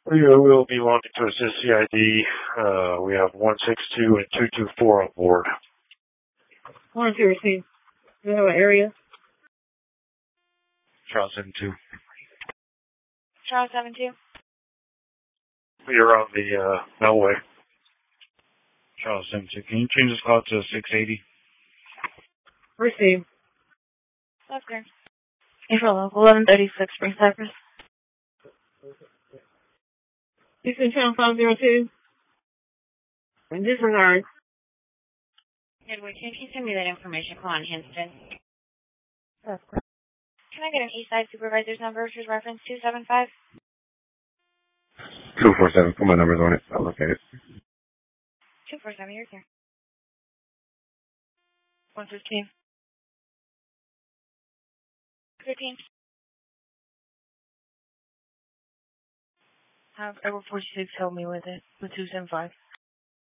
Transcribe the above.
We will be wanting to assist CID. We have 162 and 224 on board. 1-2 receive. Do you have an area? Charles 72. Charles 72. We are on the Melway. Charles 72. Can you change this call to 680? Receive. That's clear. April 1136 Spring Cypress. Houston Channel 502. In disregard. Edward, can you send me that information? Come on, Hinston. That's correct. Can I get an East Side Supervisor's number, which is reference 275? 247. Put my numbers on it. I'll look at it. 247, you're here. 115. 15. Have Edward 46 help me with it. With 275.